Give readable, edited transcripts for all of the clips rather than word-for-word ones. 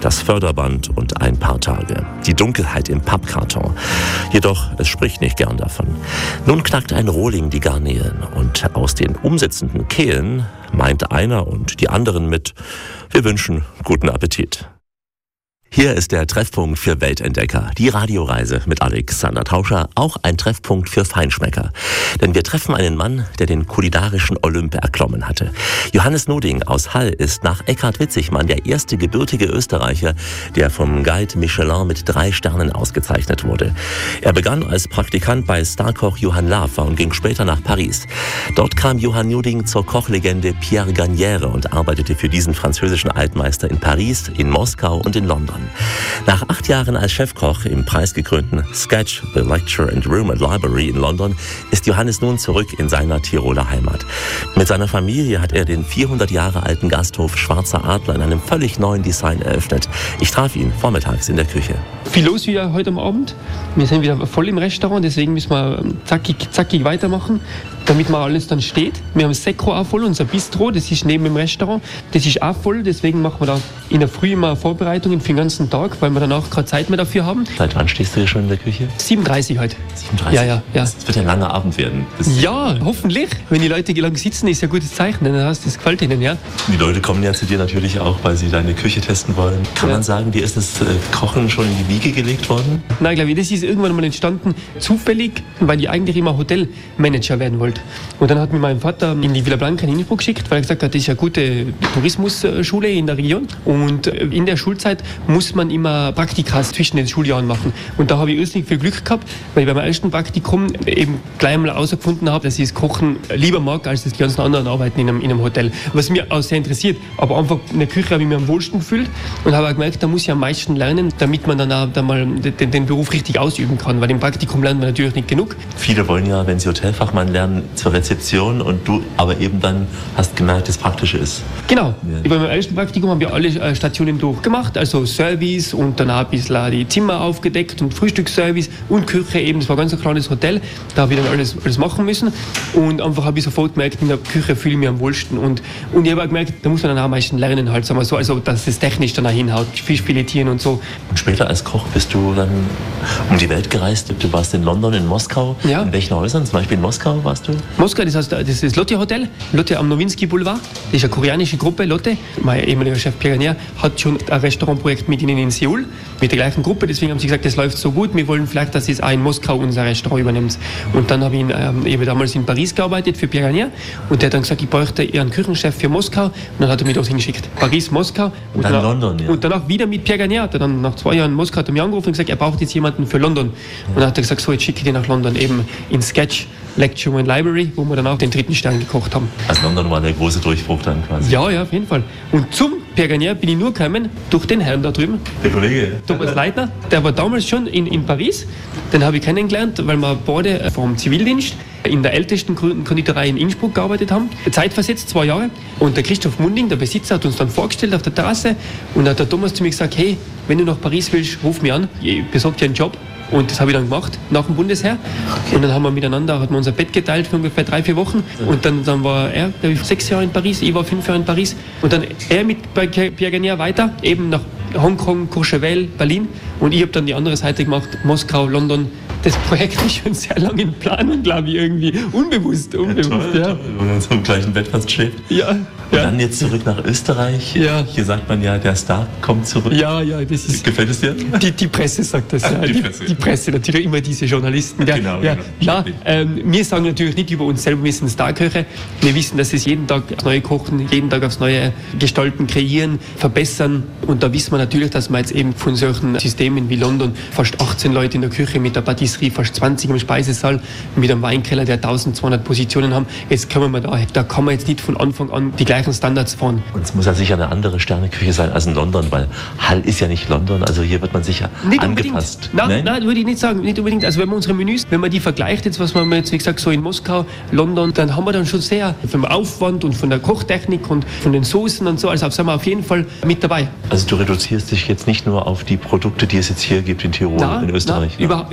das Förderband und ein paar Tage. Die Dunkelheit im Pappkarton. Jedoch, es spricht nicht gern davon. Nun knackt ein Rohling die Garnelen und aus den umsitzenden Kehlen meint einer und die anderen mit: Wir wünschen guten Appetit. Hier ist der Treffpunkt für Weltentdecker, die Radioreise mit Alexander Tauscher, auch ein Treffpunkt für Feinschmecker. Denn wir treffen einen Mann, der den kulinarischen Olymp erklommen hatte. Johannes Noding aus Hall ist nach Eckhard Witzigmann der erste gebürtige Österreicher, der vom Guide Michelin mit 3 Sternen ausgezeichnet wurde. Er begann als Praktikant bei Starkoch Johann Lafer und ging später nach Paris. Dort kam Johann Noding zur Kochlegende Pierre Gagnère und arbeitete für diesen französischen Altmeister in Paris, in Moskau und in London. Nach 8 Jahren als Chefkoch im preisgekrönten Sketch, The Lecture and Room and Library in London ist Johannes nun zurück in seiner Tiroler Heimat. Mit seiner Familie hat er den 400 Jahre alten Gasthof Schwarzer Adler in einem völlig neuen Design eröffnet. Ich traf ihn vormittags in der Küche. Viel los wie heute am Abend. Wir sind wieder voll im Restaurant, deswegen müssen wir zackig weitermachen, damit mal alles dann steht. Wir haben das Sekro auch voll, unser Bistro, das ist neben dem Restaurant. Das ist auch voll, deswegen machen wir da in der Früh immer Vorbereitungen für den ganzen Tag, weil wir danach keine Zeit mehr dafür haben. Seit wann stehst du hier schon in der Küche? 7:30 heute. 7:30? Ja. Das wird ein langer Abend werden. Ja, hoffentlich. Wenn die Leute lang sitzen, ist ja ein gutes Zeichen, dann heißt das gefällt ihnen, ja. Die Leute kommen ja zu dir natürlich auch, weil sie deine Küche testen wollen. Kann man sagen, dir ist das Kochen schon in die Wiege gelegt worden? Nein, glaube ich, das ist irgendwann mal entstanden, zufällig, weil ich eigentlich immer Hotelmanager werden wollte. Und dann hat mich mein Vater in die Villa Blanca in Innsbruck geschickt, weil er gesagt hat, das ist eine gute Tourismusschule in der Region. Und in der Schulzeit muss man immer Praktika zwischen den Schuljahren machen. Und da habe ich irrsinnig viel Glück gehabt, weil ich bei meinem ersten Praktikum eben gleich mal herausgefunden habe, dass ich das Kochen lieber mag, als das ganzen anderen Arbeiten in einem Hotel. Was mich auch sehr interessiert. Aber einfach in der Küche habe ich mich am wohlsten gefühlt und habe auch gemerkt, da muss ich am meisten lernen, damit man dann auch mal den Beruf richtig ausüben kann. Weil im Praktikum lernt man natürlich nicht genug. Viele wollen ja, wenn sie Hotelfachmann lernen, zur Rezeption und du aber eben dann hast gemerkt, das Praktische ist. Genau. Ja. Bei meinem ersten Praktikum haben wir alle Stationen durchgemacht, also Service und dann ein bisschen die Zimmer aufgedeckt und Frühstücksservice und Küche eben. Das war ein ganz kleines Hotel, da habe ich dann alles machen müssen und einfach habe ich sofort gemerkt, in der Küche fühle ich mich am wohlsten und ich habe auch gemerkt, da muss man dann auch am meisten lernen halt, sagen wir so, also dass es technisch dann auch hinhaut, Fisch filetieren und so. Und später als Koch bist du dann um die Welt gereist, du warst in London, in Moskau, ja. In welchen Häusern, zum Beispiel in Moskau warst du? Moskau, das heißt, das ist das Lotte Hotel, Lotte am Nowinski Boulevard, das ist eine koreanische Gruppe, Lotte. Mein ehemaliger Chef Pierre Gagnère hat schon ein Restaurantprojekt mit ihnen in Seoul, mit der gleichen Gruppe, deswegen haben sie gesagt, das läuft so gut, wir wollen vielleicht, dass es auch in Moskau unser Restaurant übernimmt. Und dann habe ich damals in Paris gearbeitet für Pierre Gagnère und der hat dann gesagt, ich bräuchte einen Küchenchef für Moskau und dann hat er mich dorthin geschickt. Paris, Moskau und dann London, ja. Und danach wieder mit Pierre Gagnère, dann nach 2 Jahren in Moskau hat er mich angerufen und gesagt, er braucht jetzt jemanden für London. Und dann hat er gesagt, so, jetzt schicke ich den nach London, eben in Sketch, Lecture and Library, wo wir dann auch den 3. Stern gekocht haben. Also London war der große Durchbruch dann quasi? Ja, auf jeden Fall. Und zum Pierre Gagnère bin ich nur gekommen durch den Herrn da drüben. Der Kollege? Thomas Leitner, der war damals schon in Paris. Den habe ich kennengelernt, weil wir beide vom Zivildienst in der ältesten Konditorei in Innsbruck gearbeitet haben. Zeitversetzt 2 Jahre. Und der Christoph Munding, der Besitzer, hat uns dann vorgestellt auf der Terrasse. Und hat der Thomas zu mir gesagt, hey, wenn du nach Paris willst, ruf mich an. Ich besorge dir einen Job. Und das habe ich dann gemacht, nach dem Bundesheer. Okay. Und dann haben wir miteinander, hat man unser Bett geteilt für ungefähr 3-4 Wochen. Und dann war er, der war 6 Jahre in Paris, ich war 5 Jahre in Paris. Und dann er mit bei Pierre Gagnère weiter, eben nach Hongkong, Courchevel, Berlin. Und ich habe dann die andere Seite gemacht, Moskau, London. Das Projekt ist schon sehr lange in Planung, glaube ich, irgendwie. Unbewusst. Toll, wenn man so im gleichen Bett fast schläft. Ja. Und dann jetzt zurück nach Österreich. Ja. Hier sagt man ja, der Star kommt zurück. Ja, das ist... Gefällt es dir? Die Presse sagt das, ja. Die Presse, natürlich immer diese Journalisten. Ja, genau. Klar, wir sagen natürlich nicht über uns selber, wir sind Starköche. Wir wissen, dass es jeden Tag aufs Neue kochen, jeden Tag aufs Neue gestalten, kreieren, verbessern. Und da wissen wir natürlich, dass wir jetzt eben von solchen Systemen wie London fast 18 Leute in der Küche mit der Patisserie, fast 20 im Speisesaal, mit einem Weinkeller, der 1200 Positionen haben. Jetzt kommen wir da kann man jetzt nicht von Anfang an die gleichen Standards fahren. Und es muss ja sicher eine andere Sterneküche sein als in London, weil Hall ist ja nicht London, also hier wird man sicher nicht angepasst. Nein, würde ich nicht sagen, nicht unbedingt. Also wenn man unsere Menüs, wenn man die vergleicht, jetzt was man jetzt, wie gesagt, so in Moskau, London, dann haben wir dann schon sehr vom Aufwand und von der Kochtechnik und von den Soßen und so, also sind wir auf jeden Fall mit dabei. Also du reduzierst dich jetzt nicht nur auf die Produkte, die es jetzt hier gibt in Tirol, in Österreich? Nein, überhaupt nicht.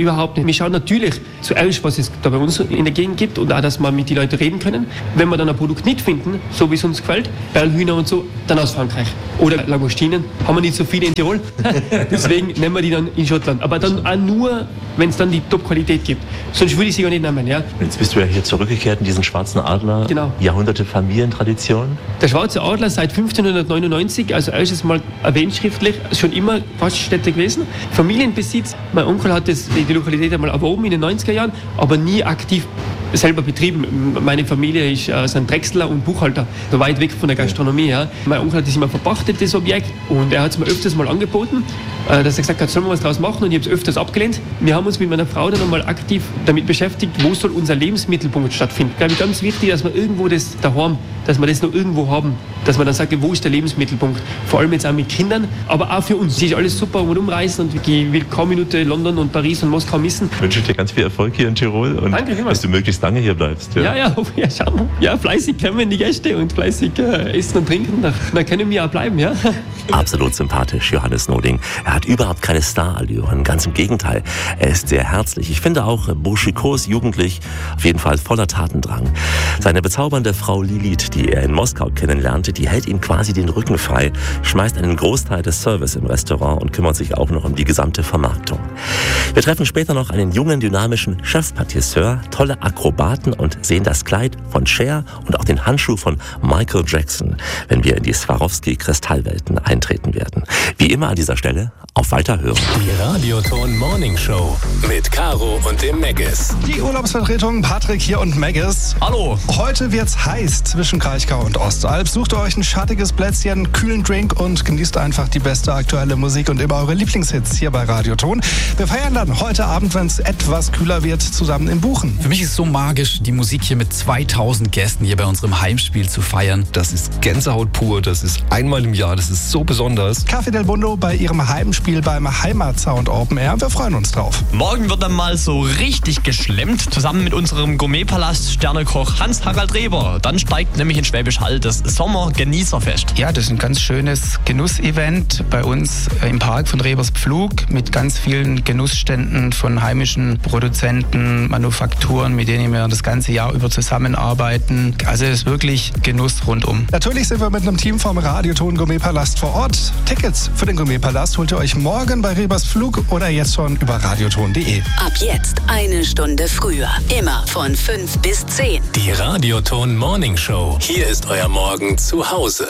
Wir schauen natürlich zuerst, was es da bei uns in der Gegend gibt und auch, dass wir mit den Leuten reden können. Wenn wir dann ein Produkt nicht finden, so wie es uns gefällt, Perlhühner und so, dann aus Frankreich. Oder Langostinen, haben wir nicht so viele in Tirol. Deswegen nehmen wir die dann in Schottland. Aber dann auch nur, wenn es dann die Top-Qualität gibt. Sonst würde ich sie gar nicht nehmen. Ja. Jetzt bist du ja hier zurückgekehrt in diesen schwarzen Adler. Genau. Jahrhunderte Familientradition. Der schwarze Adler seit 1599, also erstes Mal erwähnt schriftlich, schon immer Gaststätte gewesen. Familienbesitz. Mein Onkel hat die Lokalität einmal erworben in den 90er Jahren, aber nie aktiv selber betrieben. Meine Familie sind Drechsler und Buchhalter, so weit weg von der Gastronomie. Ja. Mein Onkel hat das immer verpachtet, das Objekt, und er hat es mir öfters mal angeboten, dass er gesagt hat, sollen wir was draus machen, und ich habe es öfters abgelehnt. Wir haben uns mit meiner Frau dann einmal aktiv damit beschäftigt, wo soll unser Lebensmittelpunkt stattfinden. Ich glaube, ganz wichtig, dass wir irgendwo das daheim, dass wir das noch irgendwo haben, dass man dann sagt, wo ist der Lebensmittelpunkt, vor allem jetzt auch mit Kindern, aber auch für uns. Es ist alles super und umreißen, und ich will kaum Minute London und Paris und Moskau missen. Ich wünsche dir ganz viel Erfolg hier in Tirol und danke, dass du möglichst lange hier bleibst. Ja, schauen. Ja, fleißig kommen die Gäste und fleißig essen und trinken, dann können wir auch bleiben, ja. Absolut sympathisch, Johannes Noding. Er hat überhaupt keine Starallüren, ganz im Gegenteil. Er ist sehr herzlich. Ich finde auch burschikos, jugendlich, auf jeden Fall voller Tatendrang. Seine bezaubernde Frau Lilith, die er in Moskau kennenlernte, die hält ihm quasi den Rücken frei, schmeißt einen Großteil des Service im Restaurant und kümmert sich auch noch um die gesamte Vermarktung. Wir treffen später noch einen jungen, dynamischen Chefpatisseur, tolle Akrobaten und sehen das Kleid von Cher und auch den Handschuh von Michael Jackson, wenn wir in die Swarovski-Kristallwelten eintreten werden. Wie immer an dieser Stelle auf Weiterhören. Die Radioton Morning Show mit Caro und dem Maggis. Die Urlaubsvertretung Patrick hier und Maggis. Hallo. Heute wird's heiß zwischen Kraichgau und Ostalb. Sucht euch ein schattiges Plätzchen, kühlen Drink und genießt einfach die beste aktuelle Musik und immer eure Lieblingshits hier bei Radioton. Wir feiern dann heute Abend, wenn es etwas kühler wird, zusammen im Buchen. Für mich ist es so magisch, die Musik hier mit 2000 Gästen hier bei unserem Heimspiel zu feiern. Das ist Gänsehaut pur, das ist einmal im Jahr, das ist so besonders. Café del Mundo bei ihrem Heimspiel beim Heimatsound Open Air. Wir freuen uns drauf. Morgen wird dann mal so richtig geschlemmt, zusammen mit unserem Gourmetpalast Sternekoch Hans-Harald Reber. Dann steigt nämlich in Schwäbisch Hall das Sommergenießerfest. Ja, das ist ein ganz schönes Genussevent bei uns im Park von Rebers Pflug mit ganz vielen Genussständen von heimischen Produzenten, Manufakturen, mit denen wir das ganze Jahr über zusammenarbeiten. Also es ist wirklich Genuss rundum. Natürlich sind wir mit einem Team vom Radioton Gourmetpalast vor Ort. Tickets für den Gourmetpalast holt ihr euch morgen bei Rebers Pflug oder jetzt schon über radioton.de. Ab jetzt eine Stunde früher. Immer von 5 bis 10. Die Radioton Morning Show. Hier ist euer Morgen zu Hause.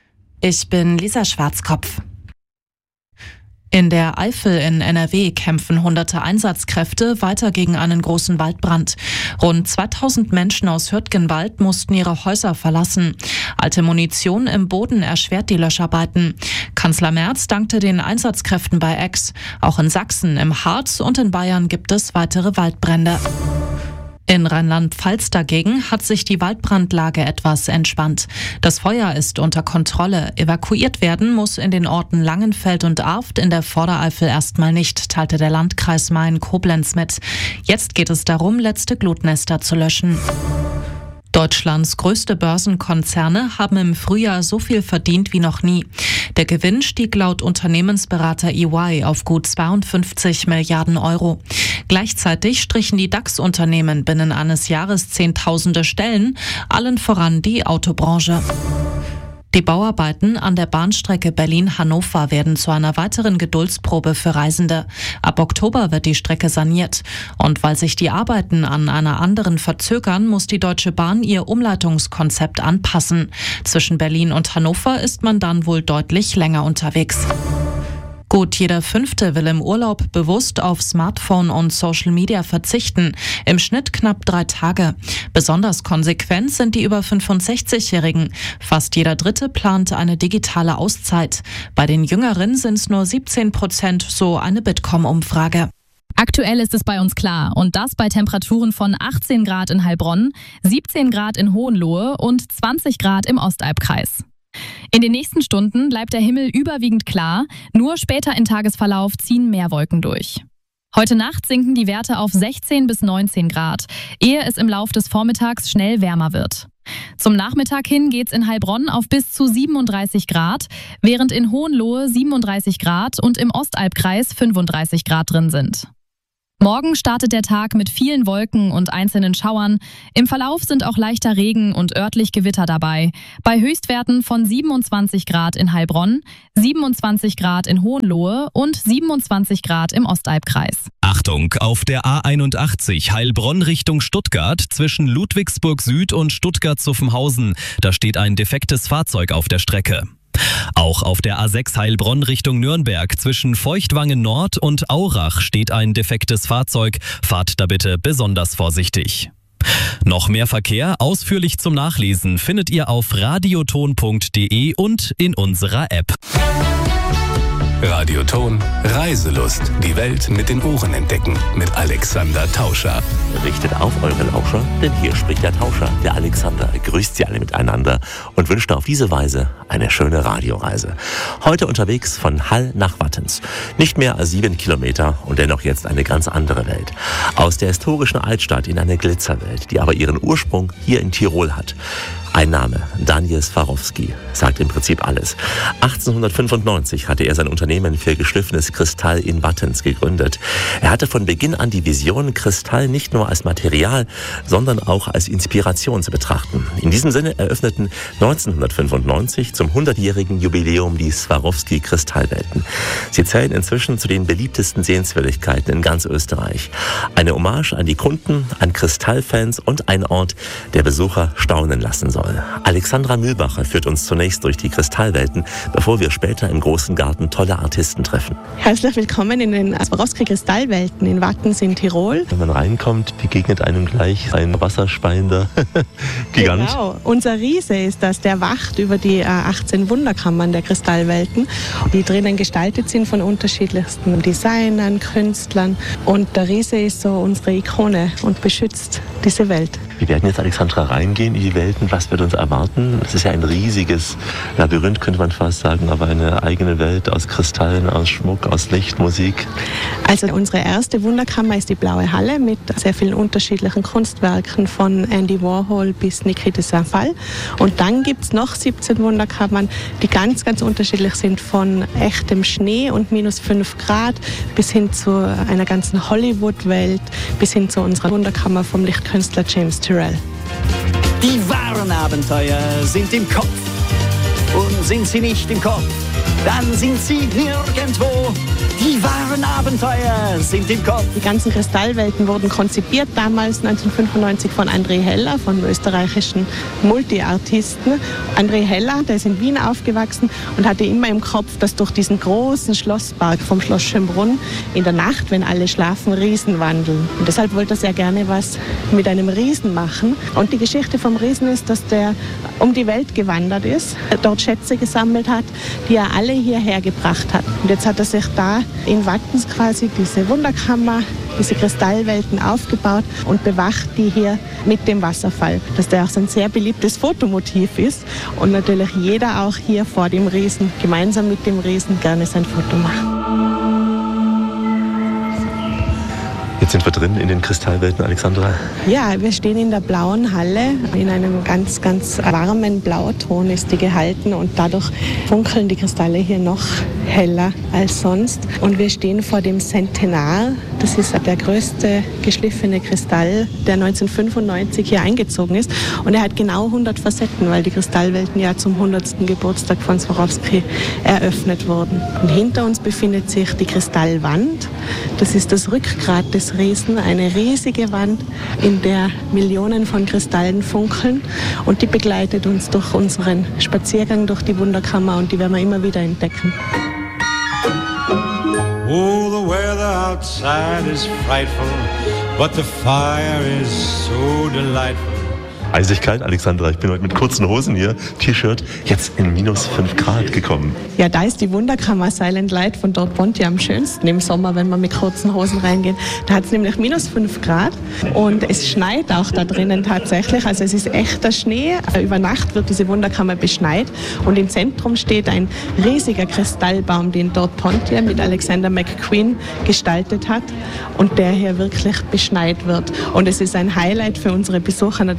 Ich bin Lisa Schwarzkopf. In der Eifel in NRW kämpfen hunderte Einsatzkräfte weiter gegen einen großen Waldbrand. Rund 2000 Menschen aus Hürtgenwald mussten ihre Häuser verlassen. Alte Munition im Boden erschwert die Löscharbeiten. Kanzler Merz dankte den Einsatzkräften bei Aix. Auch in Sachsen, im Harz und in Bayern gibt es weitere Waldbrände. In Rheinland-Pfalz dagegen hat sich die Waldbrandlage etwas entspannt. Das Feuer ist unter Kontrolle. Evakuiert werden muss in den Orten Langenfeld und Arft in der Vordereifel erstmal nicht, teilte der Landkreis Main-Koblenz mit. Jetzt geht es darum, letzte Glutnester zu löschen. Deutschlands größte Börsenkonzerne haben im Frühjahr so viel verdient wie noch nie. Der Gewinn stieg laut Unternehmensberater EY auf gut 52 Milliarden Euro. Gleichzeitig strichen die DAX-Unternehmen binnen eines Jahres Zehntausende Stellen, allen voran die Autobranche. Die Bauarbeiten an der Bahnstrecke Berlin-Hannover werden zu einer weiteren Geduldsprobe für Reisende. Ab Oktober wird die Strecke saniert. Und weil sich die Arbeiten an einer anderen verzögern, muss die Deutsche Bahn ihr Umleitungskonzept anpassen. Zwischen Berlin und Hannover ist man dann wohl deutlich länger unterwegs. Gut jeder Fünfte will im Urlaub bewusst auf Smartphone und Social Media verzichten. Im Schnitt knapp 3 Tage. Besonders konsequent sind die über 65-Jährigen. Fast jeder Dritte plant eine digitale Auszeit. Bei den Jüngeren sind es nur 17%, so eine Bitkom-Umfrage. Aktuell ist es bei uns klar und das bei Temperaturen von 18 Grad in Heilbronn, 17 Grad in Hohenlohe und 20 Grad im Ostalbkreis. In den nächsten Stunden bleibt der Himmel überwiegend klar, nur später im Tagesverlauf ziehen mehr Wolken durch. Heute Nacht sinken die Werte auf 16 bis 19 Grad, ehe es im Lauf des Vormittags schnell wärmer wird. Zum Nachmittag hin geht's in Heilbronn auf bis zu 37 Grad, während in Hohenlohe 37 Grad und im Ostalbkreis 35 Grad drin sind. Morgen startet der Tag mit vielen Wolken und einzelnen Schauern. Im Verlauf sind auch leichter Regen und örtlich Gewitter dabei. Bei Höchstwerten von 27 Grad in Heilbronn, 27 Grad in Hohenlohe und 27 Grad im Ostalbkreis. Achtung, auf der A81 Heilbronn Richtung Stuttgart zwischen Ludwigsburg Süd und Stuttgart-Zuffenhausen. Da steht ein defektes Fahrzeug auf der Strecke. Auch auf der A6 Heilbronn Richtung Nürnberg zwischen Feuchtwangen Nord und Aurach steht ein defektes Fahrzeug. Fahrt da bitte besonders vorsichtig. Noch mehr Verkehr ausführlich zum Nachlesen findet ihr auf radioton.de und in unserer App. Radioton Reiselust. Die Welt mit den Ohren entdecken. Mit Alexander Tauscher. Richtet auf eure Lauscher, denn hier spricht der Tauscher, der Alexander. Grüßt sie alle miteinander und wünscht auf diese Weise eine schöne Radioreise. Heute unterwegs von Hall nach Wattens. Nicht mehr als 7 Kilometer und dennoch jetzt eine ganz andere Welt. Aus der historischen Altstadt in eine Glitzerwelt, die aber ihren Ursprung hier in Tirol hat. Ein Name, Daniel Swarovski, sagt im Prinzip alles. 1895 hatte er sein Unternehmen für geschliffenes Kristall in Wattens gegründet. Er hatte von Beginn an die Vision, Kristall nicht nur als Material, sondern auch als Inspiration zu betrachten. In diesem Sinne eröffneten 1995 zum 100-jährigen Jubiläum die Swarovski-Kristallwelten. Sie zählen inzwischen zu den beliebtesten Sehenswürdigkeiten in ganz Österreich. Eine Hommage an die Kunden, an Kristallfans und ein Ort, der Besucher staunen lassen soll. Alexandra Mühlbacher führt uns zunächst durch die Kristallwelten, bevor wir später im großen Garten tolle Artisten treffen. Herzlich willkommen in den Swarovski-Kristallwelten in Wattens in Tirol. Wenn man reinkommt, begegnet einem gleich ein wasserspeiender Gigant. Genau, unser Riese ist das, der wacht über die 18 Wunderkammern der Kristallwelten, die drinnen gestaltet sind von unterschiedlichsten Designern, Künstlern. Und der Riese ist so unsere Ikone und beschützt diese Welt. Wir werden jetzt, Alexandra, reingehen in die Welten. Was wird uns erwarten? Es ist ja ein riesiges Labyrinth, könnte man fast sagen, aber eine eigene Welt aus Kristallen, aus Schmuck, aus Licht, Musik. Also unsere erste Wunderkammer ist die Blaue Halle mit sehr vielen unterschiedlichen Kunstwerken von Andy Warhol bis Nikita Safal. Und dann gibt es noch 17 Wunderkammern, die ganz, ganz unterschiedlich sind, von echtem Schnee und -5 Grad bis hin zu einer ganzen Hollywood-Welt, bis hin zu unserer Wunderkammer vom Lichtkünstler James Turrell. Die wahren Abenteuer sind im Kopf. Und sind sie nicht im Kopf, dann sind sie nirgendwo. Die wahren Abenteuer sind im Kopf. Die ganzen Kristallwelten wurden konzipiert damals 1995 von André Heller, von österreichischen Multiartisten. André Heller, der ist in Wien aufgewachsen und hatte immer im Kopf, dass durch diesen großen Schlosspark vom Schloss Schönbrunn in der Nacht, wenn alle schlafen, Riesen wandeln. Und deshalb wollte er sehr gerne was mit einem Riesen machen. Und die Geschichte vom Riesen ist, dass der um die Welt gewandert ist, dort Schätze gesammelt hat, die er alle hierher gebracht hat. Und jetzt hat er sich da in Wattens quasi diese Wunderkammer, diese Kristallwelten aufgebaut und bewacht die hier mit dem Wasserfall. Dass der auch so ein sehr beliebtes Fotomotiv ist und natürlich jeder auch hier vor dem Riesen, gemeinsam mit dem Riesen, gerne sein Foto macht. Jetzt sind wir drin in den Kristallwelten, Alexandra. Ja, wir stehen in der Blauen Halle. In einem ganz, ganz warmen Blauton ist die gehalten und dadurch funkeln die Kristalle hier noch heller als sonst. Und wir stehen vor dem Centenar. Das ist der größte geschliffene Kristall, der 1995 hier eingezogen ist. Und er hat genau 100 Facetten, weil die Kristallwelten ja zum 100. Geburtstag von Swarovski eröffnet wurden. Und hinter uns befindet sich die Kristallwand. Das ist das Rückgrat des Riesen, eine riesige Wand, in der Millionen von Kristallen funkeln. Und die begleitet uns durch unseren Spaziergang durch die Wunderkammer und die werden wir immer wieder entdecken. Oh, the weather outside is frightful, but the fire is so delightful. Eisig kalt, Alexandra. Ich bin heute mit kurzen Hosen hier, T-Shirt, jetzt in -5 Grad gekommen. Ja, da ist die Wunderkammer Silent Light von Dort Ponti am schönsten im Sommer, wenn wir mit kurzen Hosen reingehen. Da hat es nämlich -5 Grad und es schneit auch da drinnen tatsächlich. Also es ist echter Schnee. Über Nacht wird diese Wunderkammer beschneit und im Zentrum steht ein riesiger Kristallbaum, den Dort Ponti mit Alexander McQueen gestaltet hat und der hier wirklich beschneit wird. Und es ist ein Highlight für unsere Besucher natürlich besonders,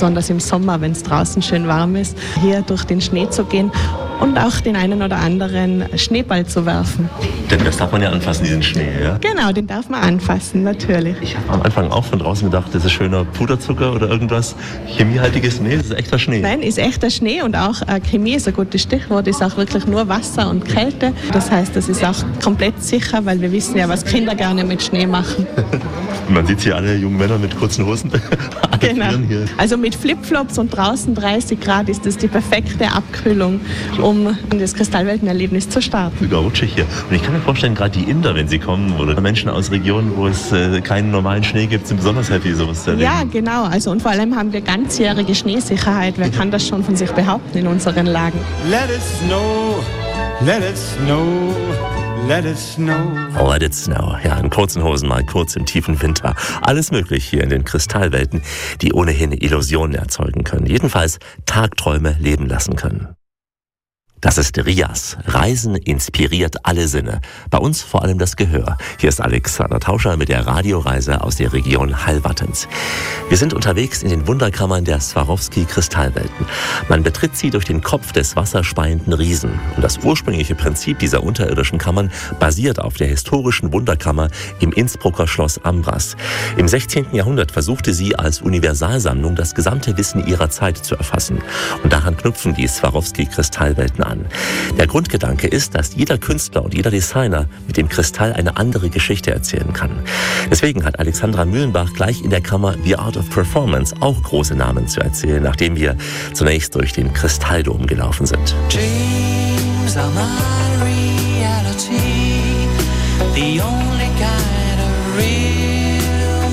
besonders im Sommer, wenn es draußen schön warm ist, hier durch den Schnee zu gehen und auch den einen oder anderen Schneeball zu werfen. Denn das darf man ja anfassen, diesen Schnee, ja? Genau, den darf man anfassen, natürlich. Ich habe am Anfang auch von draußen gedacht, das ist schöner Puderzucker oder irgendwas chemiehaltiges. Nee, das ist echter Schnee. Nein, ist echter Schnee und auch Chemie ist ein gutes Stichwort, ist auch wirklich nur Wasser und Kälte. Das heißt, das ist auch komplett sicher, weil wir wissen ja, was Kinder gerne mit Schnee machen. Man sieht hier alle jungen Männer mit kurzen Hosen. Genau. Also mit Flipflops und draußen 30 Grad ist das die perfekte Abkühlung, um das Kristallweltenerlebnis zu starten. Sogar rutschig hier. Und ich kann mir vorstellen, gerade die Inder, wenn sie kommen, oder Menschen aus Regionen, wo es keinen normalen Schnee gibt, sind besonders happy, sowas zu erleben. Ja, genau. Also, und vor allem haben wir ganzjährige Schneesicherheit. Wer kann das schon von sich behaupten in unseren Lagen? Let it snow, let it snow. Let it snow. Let it snow. Ja, in kurzen Hosen mal kurz im tiefen Winter. Alles möglich hier in den Kristallwelten, die ohnehin Illusionen erzeugen können. Jedenfalls Tagträume leben lassen können. Das ist Rias. Reisen inspiriert alle Sinne. Bei uns vor allem das Gehör. Hier ist Alexander Tauscher mit der Radioreise aus der Region Hallwattens. Wir sind unterwegs in den Wunderkammern der Swarovski-Kristallwelten. Man betritt sie durch den Kopf des wasserspeienden Riesen. Und das ursprüngliche Prinzip dieser unterirdischen Kammern basiert auf der historischen Wunderkammer im Innsbrucker Schloss Ambras. Im 16. Jahrhundert versuchte sie als Universalsammlung das gesamte Wissen ihrer Zeit zu erfassen. Und daran knüpfen die Swarovski-Kristallwelten an. Der Grundgedanke ist, dass jeder Künstler und jeder Designer mit dem Kristall eine andere Geschichte erzählen kann. Deswegen hat Alexandra Mühlenbach gleich in der Kammer The Art of Performance auch große Namen zu erzählen, nachdem wir zunächst durch den Kristalldom gelaufen sind. Dreams are my reality, the only kind of real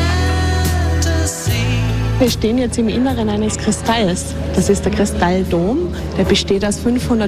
fantasy. Wir stehen jetzt im Inneren eines Kristalls. Das ist der Kristalldom. Der besteht aus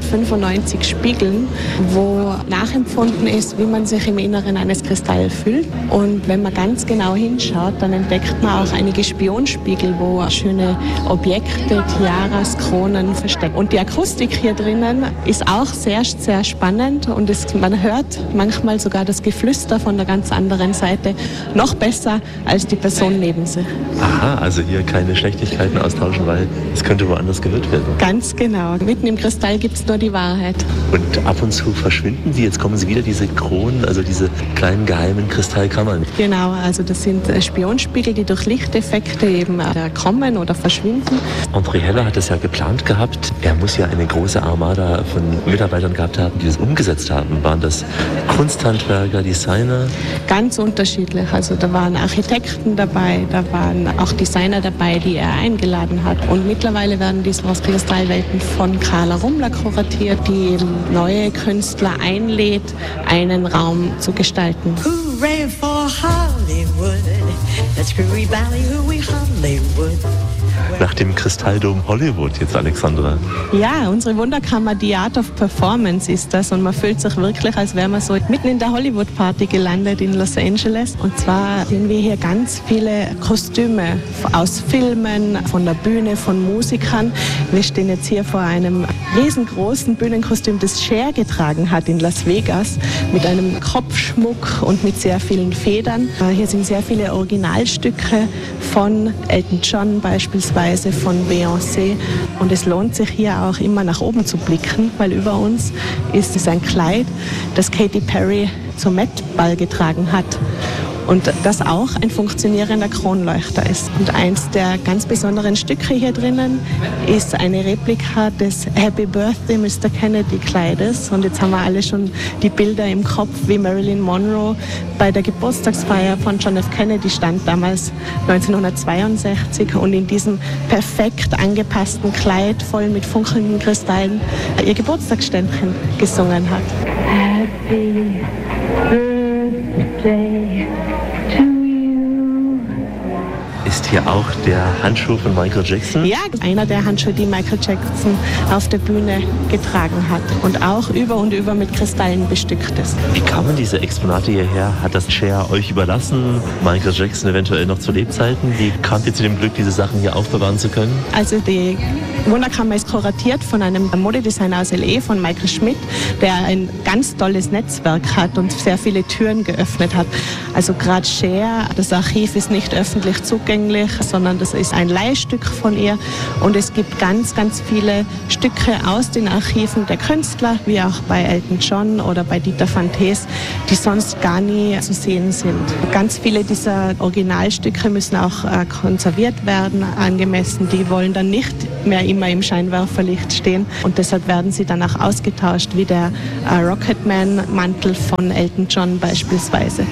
595 Spiegeln, wo nachempfunden ist, wie man sich im Inneren eines Kristalls fühlt. Und wenn man ganz genau hinschaut, dann entdeckt man auch einige Spionspiegel, wo schöne Objekte, Tiaras, Kronen verstecken. Und die Akustik hier drinnen ist auch sehr, sehr spannend. Und man hört manchmal sogar das Geflüster von der ganz anderen Seite noch besser als die Person neben sich. Aha, also hier keine Schlechtigkeiten austauschen, weil es könnte woanders gehört werden. Ganz genau. Mitten im Kristall gibt es nur die Wahrheit. Und ab und zu verschwinden sie, jetzt kommen sie wieder, diese Kronen, also diese kleinen geheimen Kristallkammern. Genau, also das sind Spionspiegel, die durch Lichteffekte eben kommen oder verschwinden. André Heller hat es ja geplant gehabt. Er muss ja eine große Armada von Mitarbeitern gehabt haben, die das umgesetzt haben. Waren das Kunsthandwerker, Designer? Ganz unterschiedlich. Also da waren Architekten dabei, da waren auch Designer dabei, die er eingeladen hat. Und mittlerweile werden die Kristallwelten von Carla Rummler kuratiert, die eben neue Künstler einlädt, einen Raum zu gestalten. Hooray for Hollywood, let's screwy ballyhooey Hollywood. Nach dem Kristalldom Hollywood jetzt, Alexandra. Ja, unsere Wunderkammer The Art of Performance ist das und man fühlt sich wirklich, als wäre man so mitten in der Hollywood-Party gelandet in Los Angeles. Und zwar sehen wir hier ganz viele Kostüme aus Filmen, von der Bühne, von Musikern. Wir stehen jetzt hier vor einem riesengroßen Bühnenkostüm, das Cher getragen hat in Las Vegas, mit einem Kopfschmuck und mit sehr vielen Federn. Hier sind sehr viele Originalstücke von Elton John beispielsweise, von Beyoncé. Und es lohnt sich hier auch immer nach oben zu blicken, weil über uns ist es ein Kleid, das Katy Perry zum Met-Ball getragen hat. Und das auch ein funktionierender Kronleuchter ist. Und eins der ganz besonderen Stücke hier drinnen ist eine Replika des Happy Birthday Mr. Kennedy Kleides. Und jetzt haben wir alle schon die Bilder im Kopf, wie Marilyn Monroe bei der Geburtstagsfeier von John F. Kennedy stand, damals 1962. Und in diesem perfekt angepassten Kleid, voll mit funkelnden Kristallen, ihr Geburtstagsständchen gesungen hat. Happy Birthday. Ist hier auch der Handschuh von Michael Jackson? Ja, einer der Handschuhe, die Michael Jackson auf der Bühne getragen hat und auch über und über mit Kristallen bestückt ist. Wie kamen diese Exponate hierher? Hat das Cher euch überlassen? Michael Jackson eventuell noch zu Lebzeiten? Wie kamt ihr zu dem Glück, diese Sachen hier aufbewahren zu können? Also die Wunderkammer ist kuratiert von einem Modedesigner aus L.A., von Michael Schmidt, der ein ganz tolles Netzwerk hat und sehr viele Türen geöffnet hat. Also gerade Cher, das Archiv ist nicht öffentlich zugänglich, ursprünglich, sondern das ist ein Leihstück von ihr. Und es gibt ganz, ganz viele Stücke aus den Archiven der Künstler, wie auch bei Elton John oder bei Dieter van Thees, die sonst gar nie zu sehen sind. Ganz viele dieser Originalstücke müssen auch konserviert werden, angemessen. Die wollen dann nicht mehr immer im Scheinwerferlicht stehen und deshalb werden sie dann auch ausgetauscht, wie der Rocketman-Mantel von Elton John beispielsweise.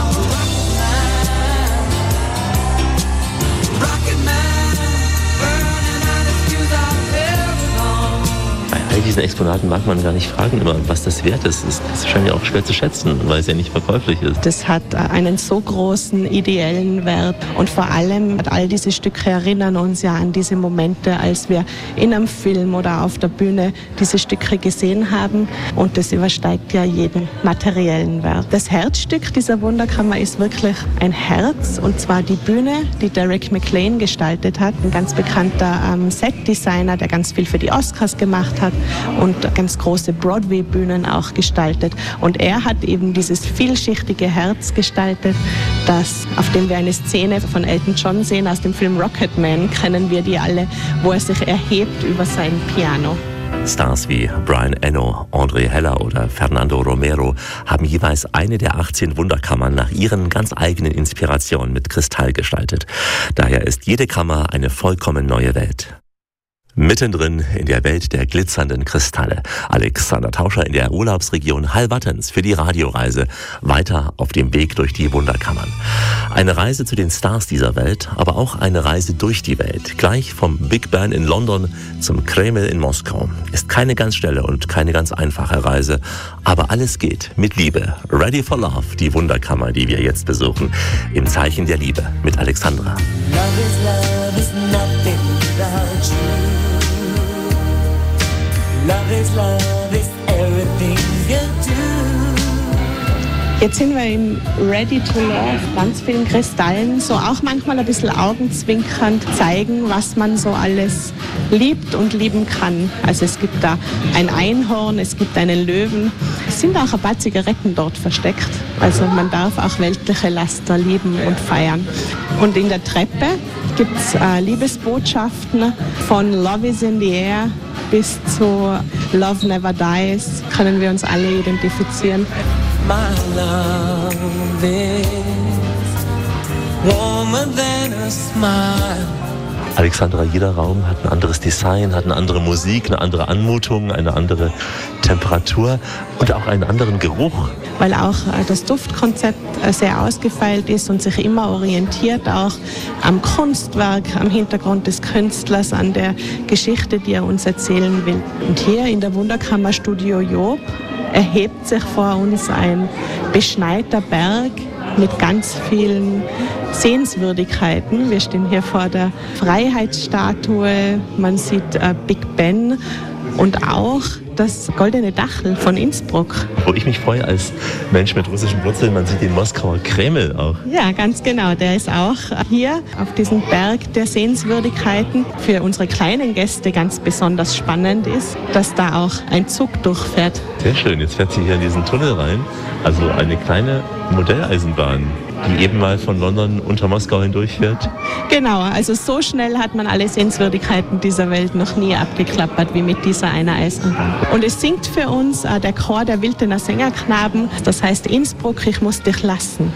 Bei all diesen Exponaten mag man gar nicht fragen, immer, was das wert ist. Das ist wahrscheinlich auch schwer zu schätzen, weil es ja nicht verkäuflich ist. Das hat einen so großen ideellen Wert und vor allem all diese Stücke erinnern uns ja an diese Momente, als wir in einem Film oder auf der Bühne diese Stücke gesehen haben und das übersteigt ja jeden materiellen Wert. Das Herzstück dieser Wunderkammer ist wirklich ein Herz und zwar die Bühne, die Derek McLane gestaltet hat, ein ganz bekannter Set-Designer, der ganz viel für die Oscars gemacht hat und ganz große Broadway-Bühnen auch gestaltet. Und er hat eben dieses vielschichtige Herz gestaltet, auf dem wir eine Szene von Elton John sehen aus dem Film Rocketman, kennen wir die alle, wo er sich erhebt über sein Piano. Stars wie Brian Eno, André Heller oder Fernando Romero haben jeweils eine der 18 Wunderkammern nach ihren ganz eigenen Inspirationen mit Kristall gestaltet. Daher ist jede Kammer eine vollkommen neue Welt. Mittendrin in der Welt der glitzernden Kristalle. Alexander Tauscher in der Urlaubsregion Hallwattens für die Radioreise. Weiter auf dem Weg durch die Wunderkammern. Eine Reise zu den Stars dieser Welt, aber auch eine Reise durch die Welt. Gleich vom Big Ben in London zum Kreml in Moskau. Ist keine ganz schnelle und keine ganz einfache Reise. Aber alles geht mit Liebe. Ready for Love, die Wunderkammer, die wir jetzt besuchen. Im Zeichen der Liebe mit Alexandra. Love is nothing without you. Love is everything you do. Jetzt sind wir im Ready to Love, ganz vielen Kristallen, so auch manchmal ein bisschen augenzwinkernd zeigen, was man so alles liebt und lieben kann. Also es gibt da ein Einhorn, es gibt einen Löwen. Es sind auch ein paar Zigaretten dort versteckt. Also man darf auch weltliche Laster lieben und feiern. Und in der Treppe gibt es Liebesbotschaften von Love is in the air bis zu Love never dies, können wir uns alle identifizieren. My love is warmer than a smile. Alexandra, jeder Raum hat ein anderes Design, hat eine andere Musik, eine andere Anmutung, eine andere Temperatur und auch einen anderen Geruch. Weil auch das Duftkonzept sehr ausgefeilt ist und sich immer orientiert auch am Kunstwerk, am Hintergrund des Künstlers, an der Geschichte, die er uns erzählen will. Und hier in der Wunderkammer Studio Job erhebt sich vor uns ein beschneiter Berg mit ganz vielen Sehenswürdigkeiten. Wir stehen hier vor der Freiheitsstatue, man sieht Big Ben und auch das Goldene Dachl von Innsbruck. Wo ich mich freue als Mensch mit russischen Wurzeln, man sieht den Moskauer Kreml auch. Ja, ganz genau. Der ist auch hier auf diesem Berg der Sehenswürdigkeiten. Für unsere kleinen Gäste ganz besonders spannend ist, dass da auch ein Zug durchfährt. Sehr schön. Jetzt fährt sie hier in diesen Tunnel rein. Also eine kleine Modelleisenbahn, die eben mal von London unter Moskau hindurchfährt. Genau, also so schnell hat man alle Sehenswürdigkeiten dieser Welt noch nie abgeklappert wie mit dieser einer Eisenbahn. Und es singt für uns der Chor der Wildener Sängerknaben, das heißt Innsbruck, ich muss dich lassen.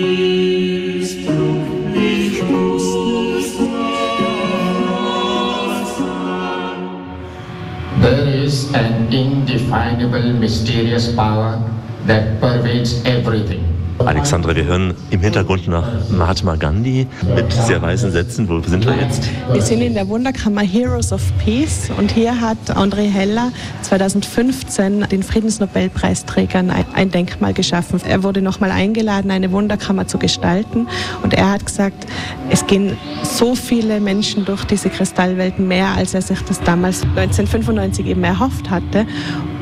There is an indefinable, mysterious power that pervades everything. Alexandra, wir hören im Hintergrund nach Mahatma Gandhi mit sehr weisen Sätzen. Wo sind wir jetzt? Wir sind in der Wunderkammer Heroes of Peace und hier hat André Heller 2015 den Friedensnobelpreisträgern ein Denkmal geschaffen. Er wurde nochmal eingeladen, eine Wunderkammer zu gestalten und er hat gesagt, es gehen so viele Menschen durch diese Kristallwelten, mehr als er sich das damals 1995 eben erhofft hatte.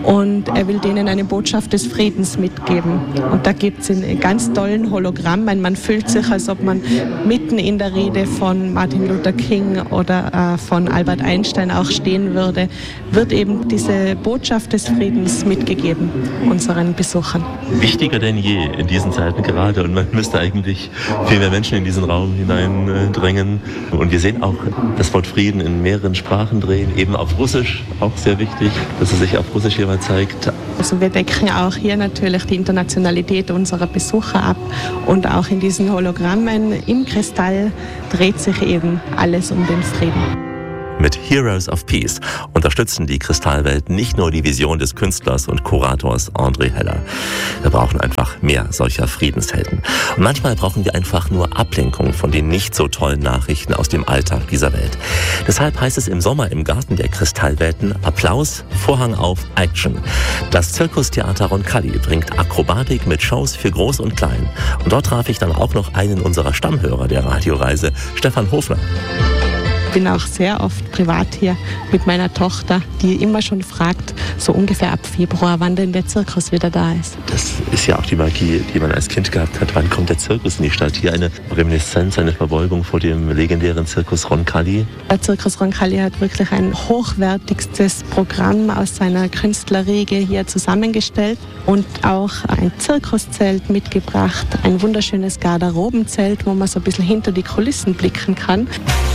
und er will denen eine Botschaft des Friedens mitgeben. Und da gibt es einen ganz tollen Hologramm. Man fühlt sich, als ob man mitten in der Rede von Martin Luther King oder von Albert Einstein auch stehen würde, wird eben diese Botschaft des Friedens mitgegeben unseren Besuchern. Wichtiger denn je in diesen Zeiten gerade, und man müsste eigentlich viel mehr Menschen in diesen Raum hineindrängen. Und wir sehen auch das Wort Frieden in mehreren Sprachen drehen, eben auf Russisch, auch sehr wichtig, dass es sich auf Russisch hier mal zeigt. Also wir decken auch hier natürlich die Internationalität unserer Besucher ab, und auch in diesen Hologrammen im Kristall dreht sich eben alles um den Frieden. Mit Heroes of Peace unterstützen die Kristallwelt nicht nur die Vision des Künstlers und Kurators André Heller. Wir brauchen einfach mehr solcher Friedenshelden. Und manchmal brauchen wir einfach nur Ablenkung von den nicht so tollen Nachrichten aus dem Alltag dieser Welt. Deshalb heißt es im Sommer im Garten der Kristallwelten: Applaus, Vorhang auf, Action. Das Zirkustheater Roncalli bringt Akrobatik mit Shows für Groß und Klein. Und dort traf ich dann auch noch einen unserer Stammhörer der Radioreise, Stefan Hofner. Ich bin auch sehr oft privat hier mit meiner Tochter, die immer schon fragt, so ungefähr ab Februar, wann denn der Zirkus wieder da ist. Das ist ja auch die Magie, die man als Kind gehabt hat. Wann kommt der Zirkus in die Stadt? Hier eine Reminiszenz, eine Verbeugung vor dem legendären Zirkus Roncalli. Der Zirkus Roncalli hat wirklich ein hochwertigstes Programm aus seiner Künstlerriege hier zusammengestellt und auch ein Zirkuszelt mitgebracht, ein wunderschönes Garderobenzelt, wo man so ein bisschen hinter die Kulissen blicken kann.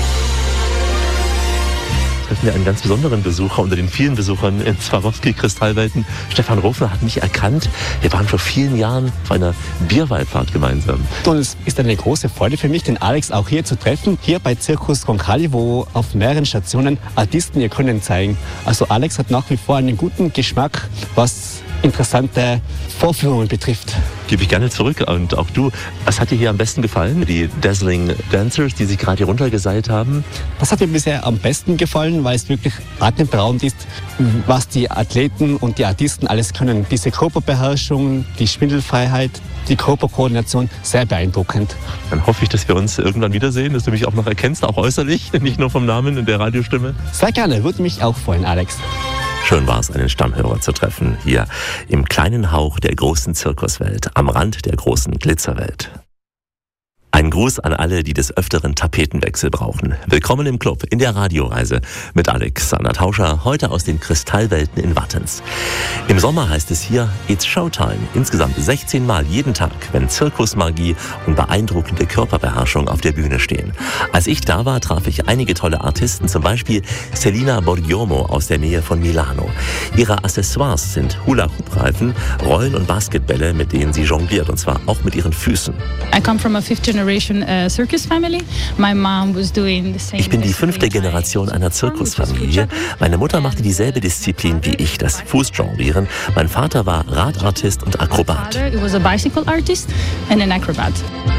Treffen wir einen ganz besonderen Besucher unter den vielen Besuchern in Swarovski-Kristallwelten. Stefan Hofner hat mich erkannt. Wir waren vor vielen Jahren auf einer Bierwaldfahrt gemeinsam. Und es ist eine große Freude für mich, den Alex auch hier zu treffen. Hier bei Zirkus Roncalli, wo auf mehreren Stationen Artisten ihr Können zeigen. Also Alex hat nach wie vor einen guten Geschmack, was interessante Vorführungen betrifft. Gebe ich gerne zurück. Und auch du, was hat dir hier am besten gefallen? Die Dazzling Dancers, die sich gerade hier runtergeseilt haben? Das hat mir bisher am besten gefallen, weil es wirklich atemberaubend ist, was die Athleten und die Artisten alles können. Diese Körperbeherrschung, die Schwindelfreiheit, die Körperkoordination, sehr beeindruckend. Dann hoffe ich, dass wir uns irgendwann wiedersehen, dass du mich auch noch erkennst, auch äußerlich, nicht nur vom Namen und der Radiostimme. Sehr gerne, würde mich auch freuen, Alex. Schön war es, einen Stammhörer zu treffen, hier im kleinen Hauch der großen Zirkuswelt, am Rand der großen Glitzerwelt. Ein Gruß an alle, die des Öfteren Tapetenwechsel brauchen. Willkommen im Club in der Radioreise mit Alexander Tauscher, heute aus den Kristallwelten in Wattens. Im Sommer heißt es hier It's Showtime. Insgesamt 16 Mal jeden Tag, wenn Zirkusmagie und beeindruckende Körperbeherrschung auf der Bühne stehen. Als ich da war, traf ich einige tolle Artisten, zum Beispiel Selina Borgiomo aus der Nähe von Milano. Ihre Accessoires sind Hula-Hoop-Reifen, Rollen und Basketbälle, mit denen sie jongliert, und zwar auch mit ihren Füßen. I come from a fifth generation circus family. My mom was doing the same. Ich bin die 5. Generation einer Zirkusfamilie. Meine Mutter machte dieselbe Disziplin wie ich, das Fußjonglieren. Mein Vater war Radartist und Akrobat. He was a bicycle artist and an acrobat.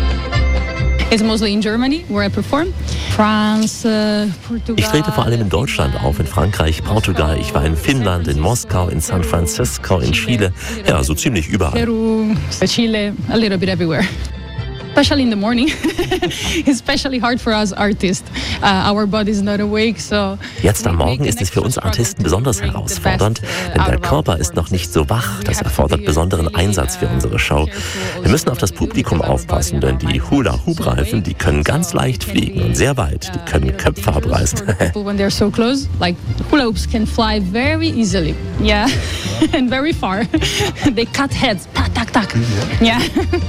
It's mostly in Germany, where I perform. France, Portugal. Ich trete vor allem in Deutschland auf, in Frankreich, Portugal. Ich war in Finnland, in Moskau, in San Francisco, in Chile. Ja, so ziemlich überall. Peru, Chile, a little bit everywhere. Especially in the morning. Especially hard for us artists. Our body is not awake, so. Jetzt am Morgen ist es für uns Artisten besonders herausfordernd, denn der Körper ist noch nicht so wach. Das erfordert besonderen Einsatz für unsere Show. Wir müssen auf das Publikum aufpassen, denn die Hula-Hoop-Reifen, die können ganz leicht fliegen und sehr weit. Die können Köpfe abreißen. When they're so close, like hula hoops can fly very easily. Yeah, and very far. They cut heads. Tak, tak, tak. Yeah.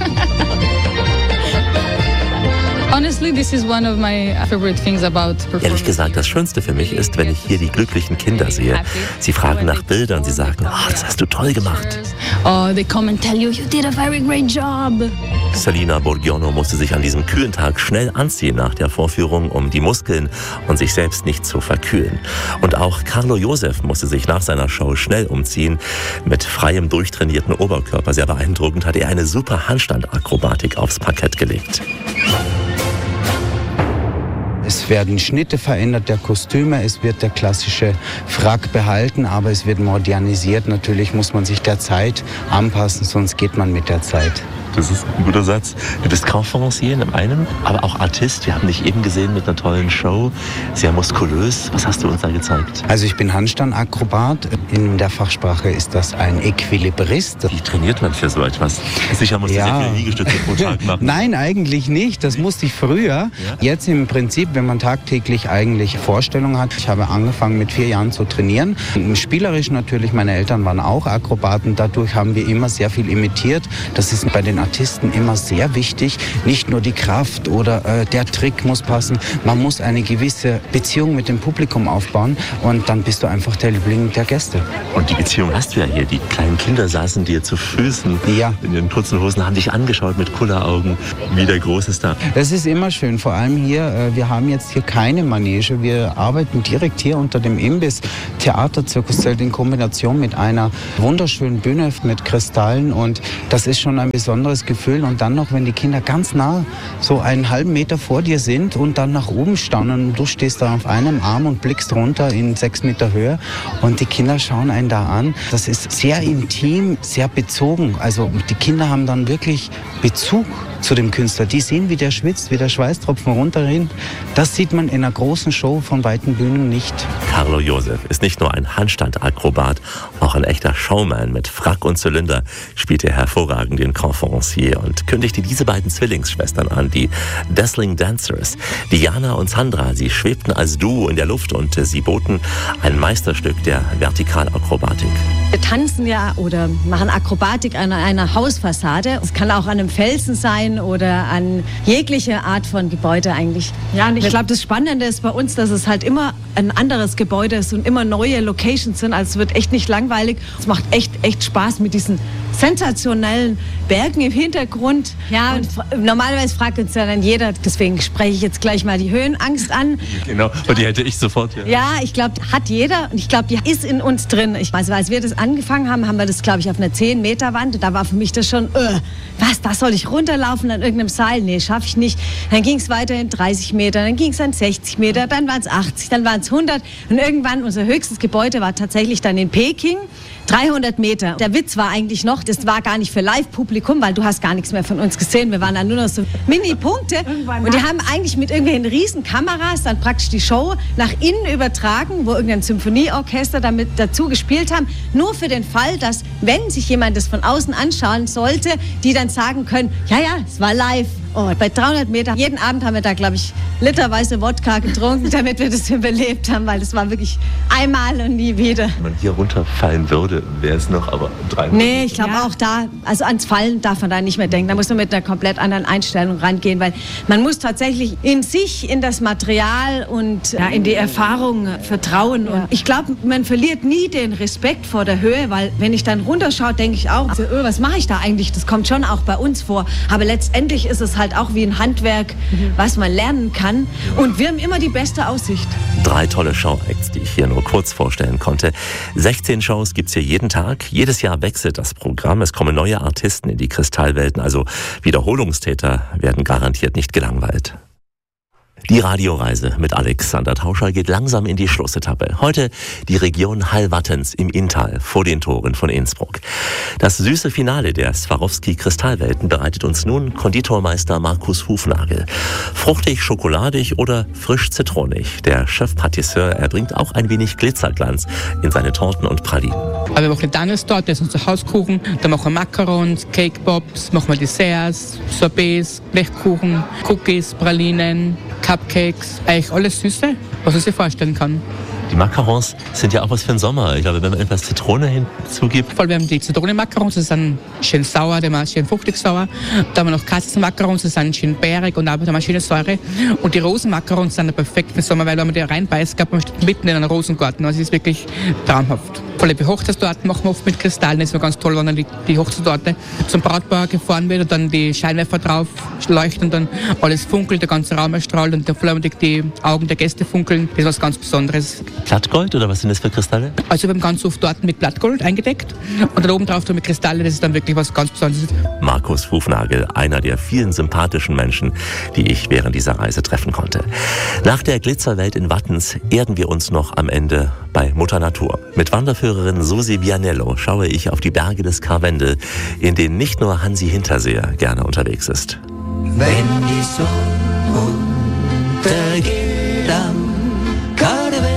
Honestly, this is one of my favorite things about performing. Ehrlich gesagt, das Schönste für mich ist, wenn ich hier die glücklichen Kinder sehe. Sie fragen nach Bildern, sie sagen, das hast du toll gemacht. Oh, they come and tell you did a very great job. Selina Borgiono musste sich an diesem kühlen Tag schnell anziehen nach der Vorführung, um die Muskeln und sich selbst nicht zu verkühlen. Und auch Carlo Josef musste sich nach seiner Show schnell umziehen. Mit freiem, durchtrainierten Oberkörper, sehr beeindruckend, hat er eine super Handstandakrobatik aufs Parkett gelegt. Es werden Schnitte verändert der Kostüme, es wird der klassische Frack behalten, aber es wird modernisiert. Natürlich muss man sich der Zeit anpassen, sonst geht man mit der Zeit. Das ist ein guter Satz. Du bist Conférencier in einem, aber auch Artist. Wir haben dich eben gesehen mit einer tollen Show. Sehr muskulös. Was hast du uns da gezeigt? Also ich bin Handstandakrobat. In der Fachsprache ist das ein Equilibrist. Wie trainiert man für so etwas? Sicher musst du sehr viele Liegestütze pro Tag machen. Nein, eigentlich nicht. Das musste ich früher. Ja? Jetzt im Prinzip, wenn man tagtäglich eigentlich Vorstellungen hat. Ich habe angefangen mit 4 Jahren zu trainieren. Spielerisch natürlich, meine Eltern waren auch Akrobaten. Dadurch haben wir immer sehr viel imitiert. Das ist bei den Artisten immer sehr wichtig. Nicht nur die Kraft oder der Trick muss passen. Man muss eine gewisse Beziehung mit dem Publikum aufbauen und dann bist du einfach der Liebling der Gäste. Und die Beziehung hast du ja hier. Die kleinen Kinder saßen dir zu Füßen in ihren kurzen Hosen, haben dich angeschaut mit Kulleraugen. Wie der Große ist da. Das ist immer schön. Vor allem hier, wir haben jetzt hier keine Manege. Wir arbeiten direkt hier unter dem Imbiss. Theaterzirkuszelt in Kombination mit einer wunderschönen Bühne mit Kristallen und das ist schon ein besonderes Gefühl. Und dann noch, wenn die Kinder ganz nah, so einen halben Meter vor dir sind und dann nach oben staunen und du stehst da auf einem Arm und blickst runter in 6 Meter Höhe und die Kinder schauen einen da an. Das ist sehr intim, sehr bezogen. Also die Kinder haben dann wirklich Bezug zu dem Künstler. Die sehen, wie der schwitzt, wie der Schweißtropfen runterrinnt. Das sieht man in einer großen Show von weiten Bühnen nicht. Carlo Josef ist nicht nur ein Handstandakrobat, auch ein echter Showman mit Frack und Zylinder, spielt er hervorragend den Conférencier und kündigte diese beiden Zwillingsschwestern an, die Dazzling Dancers. Diana und Sandra, sie schwebten als Duo in der Luft und sie boten ein Meisterstück der Vertikalakrobatik. Wir tanzen ja oder machen Akrobatik an einer Hausfassade. Es kann auch an einem Felsen sein oder an jegliche Art von Gebäude eigentlich. Ja, und ich glaube, das Spannende ist bei uns, dass es halt immer ein anderes Gebäude ist und immer neue Locations sind. Also es wird echt nicht langweilig. Es macht echt Spaß mit diesen sensationellen Bergen im Hintergrund. Ja, und normalerweise fragt uns ja dann jeder, deswegen spreche ich jetzt gleich mal die Höhenangst an. Genau, und die hätte ich sofort. Ja, ich glaube, hat jeder und ich glaube, die ist in uns drin. Also als wir das angefangen haben, haben wir das, glaube ich, auf einer 10-Meter-Wand und da war für mich das schon, was, da soll ich runterlaufen an irgendeinem Seil? Nee, schaffe ich nicht. Dann ging es weiter in 30 Meter, dann ging es an 60 Meter, dann waren es 80, dann waren es 100 und irgendwann, unser höchstes Gebäude war tatsächlich dann in Peking. 300 Meter. Der Witz war eigentlich noch, das war gar nicht für Live-Publikum, weil du hast gar nichts mehr von uns gesehen. Wir waren dann nur noch so Mini-Punkte. Und die haben eigentlich mit irgendwelchen riesen Kameras dann praktisch die Show nach innen übertragen, wo irgendein Symphonieorchester damit dazu gespielt haben. Nur für den Fall, dass, wenn sich jemand das von außen anschauen sollte, die dann sagen können, ja, es war live. Oh, bei 300 Meter, jeden Abend haben wir da, glaube ich, literweise Wodka getrunken, damit wir das überlebt haben, weil das war wirklich einmal und nie wieder. Wenn man hier runterfallen würde, wäre es noch, aber 300 Nee, ich glaube auch da, also ans Fallen darf man da nicht mehr denken. Da muss man mit einer komplett anderen Einstellung rangehen, weil man muss tatsächlich in sich, in das Material und in die Erfahrung vertrauen. Und ich glaube, man verliert nie den Respekt vor der Höhe, weil wenn ich dann runterschaue, denke ich auch, was mache ich da eigentlich? Das kommt schon auch bei uns vor. Aber letztendlich ist es halt auch wie ein Handwerk, was man lernen kann. Und wir haben immer die beste Aussicht. 3 tolle Show-Acts, die ich hier nur kurz vorstellen konnte. 16 Shows gibt's hier jeden Tag. Jedes Jahr wechselt das Programm. Es kommen neue Artisten in die Kristallwelten. Also Wiederholungstäter werden garantiert nicht gelangweilt. Die Radioreise mit Alexander Tauscher geht langsam in die Schlussetappe. Heute die Region Hallwattens im Inntal vor den Toren von Innsbruck. Das süße Finale der Swarovski-Kristallwelten bereitet uns nun Konditormeister Markus Hufnagel. Fruchtig, schokoladig oder frisch zitronig. Der Chef-Patisseur erbringt auch ein wenig Glitzerglanz in seine Torten und Pralinen. Aber wir machen Danistorte, das ist unser Hauskuchen. Dann machen wir Macarons, Cake Pops, machen wir Desserts, Sorbets, Blechkuchen, Cookies, Pralinen, Cupcakes, eigentlich alles Süße, was man sich vorstellen kann. Die Macarons sind ja auch was für den Sommer. Ich glaube, wenn man etwas Zitrone hinzugibt. Voll, wir haben die Zitronenmacarons, die sind schön sauer, die sind schön fruchtig sauer. Dann haben wir noch Kassenmacarons, die sind schön bärig und haben eine schöne Säure. Und die Rosenmacarons sind perfekt für den Sommer, weil wenn man die reinbeißt, man steht mitten in einem Rosengarten. Also es ist wirklich traumhaft. Voll, die Hochzeitstorten machen wir oft mit Kristallen. Das ist immer ganz toll, wenn dann die Hochzeitstorte zum Brautpaar gefahren wird und dann die Scheinwerfer drauf leuchten und dann alles funkelt, der ganze Raum erstrahlt und vor allem die Augen der Gäste funkeln. Das ist was ganz Besonderes. Blattgold oder was sind das für Kristalle? Also wir haben ganz oft Torten mit Blattgold eingedeckt und dann oben drauf mit Kristalle, das ist dann wirklich was ganz Besonderes. Markus Hufnagel, einer der vielen sympathischen Menschen, die ich während dieser Reise treffen konnte. Nach der Glitzerwelt in Wattens erden wir uns noch am Ende bei Mutter Natur. Mit Wanderführern Lokführerin Susi Vianello schaue ich auf die Berge des Karwendel, in denen nicht nur Hansi Hinterseer gerne unterwegs ist. Wenn die Sonne untergeht am Karwendel.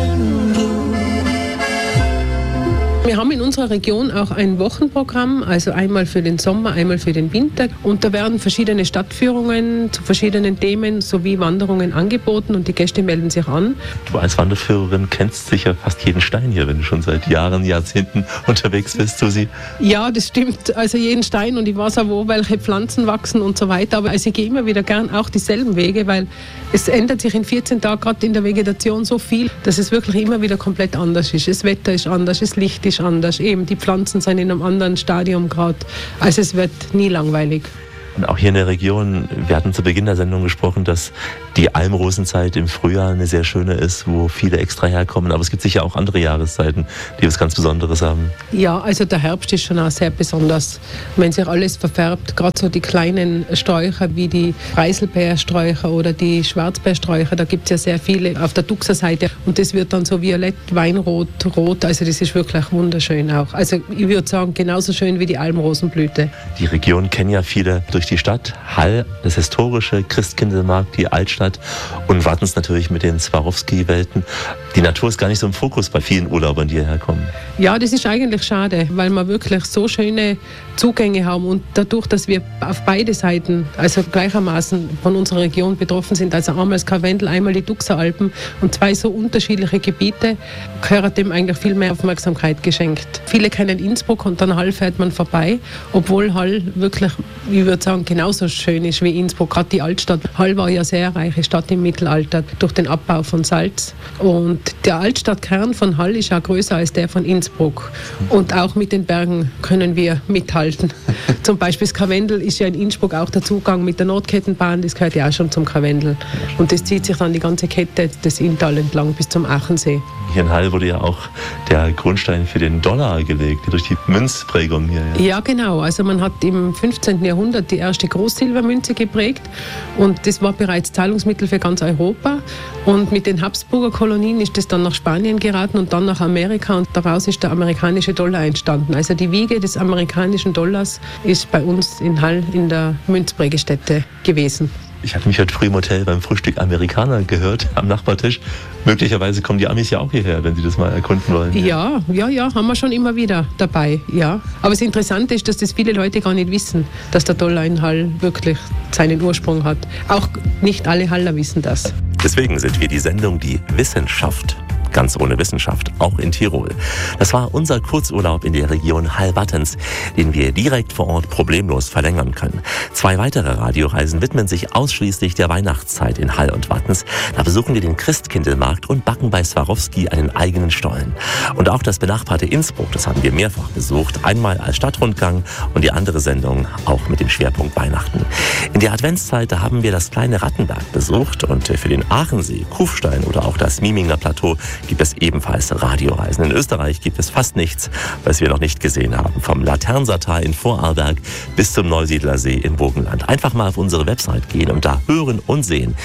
Wir haben in unserer Region auch ein Wochenprogramm, also einmal für den Sommer, einmal für den Winter. Und da werden verschiedene Stadtführungen zu verschiedenen Themen sowie Wanderungen angeboten und die Gäste melden sich an. Du als Wanderführerin kennst sicher fast jeden Stein hier, wenn du schon seit Jahren, Jahrzehnten unterwegs bist, Susi. Ja, das stimmt. Also jeden Stein und ich weiß auch, wo welche Pflanzen wachsen und so weiter. Aber also ich gehe immer wieder gern auch dieselben Wege, weil es ändert sich in 14 Tagen gerade in der Vegetation so viel, dass es wirklich immer wieder komplett anders ist. Das Wetter ist anders, das Licht ist anders, eben die Pflanzen sind in einem anderen Stadium gerade. Also es wird nie langweilig. Und auch hier in der Region, wir hatten zu Beginn der Sendung gesprochen, dass die Almrosenzeit im Frühjahr eine sehr schöne ist, wo viele extra herkommen. Aber es gibt sicher auch andere Jahreszeiten, die was ganz Besonderes haben. Ja, also der Herbst ist schon auch sehr besonders, wenn sich alles verfärbt. Gerade so die kleinen Sträucher wie die Preiselbeersträucher oder die Schwarzbeersträucher, da gibt es ja sehr viele auf der Duxer Seite. Und das wird dann so violett, weinrot, rot. Also das ist wirklich wunderschön auch. Also ich würde sagen, genauso schön wie die Almrosenblüte. Die Region kennen ja viele durch die Stadt. Hall, das historische Christkindlmarkt, die Altstadt und Wattens natürlich mit den Swarovski-Welten. Die Natur ist gar nicht so im Fokus bei vielen Urlaubern, die hierher kommen. Ja, das ist eigentlich schade, weil wir wirklich so schöne Zugänge haben und dadurch, dass wir auf beide Seiten, also gleichermaßen von unserer Region betroffen sind, also einmal das Karwendel, einmal die Duxer Alpen und zwei so unterschiedliche Gebiete, gehört dem eigentlich viel mehr Aufmerksamkeit geschenkt. Viele kennen Innsbruck und dann Hall fährt man vorbei, obwohl Hall wirklich, ich würde sagen, genauso schön ist wie Innsbruck, gerade die Altstadt. Hall war ja sehr reiche Stadt im Mittelalter durch den Abbau von Salz und der Altstadtkern von Hall ist auch größer als der von Innsbruck und auch mit den Bergen können wir mithalten. Zum Beispiel das Karwendel ist ja in Innsbruck auch der Zugang mit der Nordkettenbahn, das gehört ja auch schon zum Karwendel und das zieht sich dann die ganze Kette des Inntal entlang bis zum Achensee. Hier in Hall wurde ja auch der Grundstein für den Dollar gelegt, durch die Münzprägung hier. Ja, genau. Also man hat im 15. Jahrhundert die erste Großsilbermünze geprägt und das war bereits Zahlungsmittel für ganz Europa. Und mit den Habsburger Kolonien ist das dann nach Spanien geraten und dann nach Amerika und daraus ist der amerikanische Dollar entstanden. Also die Wiege des amerikanischen Dollars ist bei uns in Hall in der Münzprägestätte gewesen. Ich hatte mich heute früh im Hotel beim Frühstück Amerikaner gehört, am Nachbartisch. Möglicherweise kommen die Amis ja auch hierher, wenn sie das mal erkunden wollen. Ja, haben wir schon immer wieder dabei, ja. Aber das Interessante ist, dass das viele Leute gar nicht wissen, dass der Dollar in Hall wirklich seinen Ursprung hat. Auch nicht alle Haller wissen das. Deswegen sind wir die Sendung Die Wissenschaft. Ganz ohne Wissenschaft, auch in Tirol. Das war unser Kurzurlaub in der Region Hall-Wattens, den wir direkt vor Ort problemlos verlängern können. 2 weitere Radioreisen widmen sich ausschließlich der Weihnachtszeit in Hall und Wattens. Da besuchen wir den Christkindlmarkt und backen bei Swarovski einen eigenen Stollen. Und auch das benachbarte Innsbruck, das haben wir mehrfach besucht. Einmal als Stadtrundgang und die andere Sendung auch mit dem Schwerpunkt Weihnachten. In der Adventszeit, da haben wir das kleine Rattenberg besucht und für den Aachensee, Kufstein oder auch das Mieminger Plateau gibt es ebenfalls Radioreisen. In Österreich gibt es fast nichts, was wir noch nicht gesehen haben. Vom Laternsertal in Vorarlberg bis zum Neusiedlersee im Burgenland. Einfach mal auf unsere Website gehen und da hören und sehen.